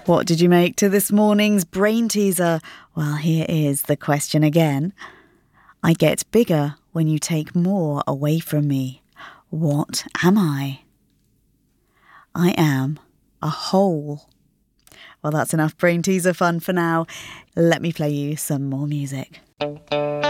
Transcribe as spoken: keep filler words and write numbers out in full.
What did you make to this morning's brain teaser? Well, here is the question again. I get bigger when you take more away from me. What am I? I am a hole. Well, that's enough brain teaser fun for now. Let me play you some more music.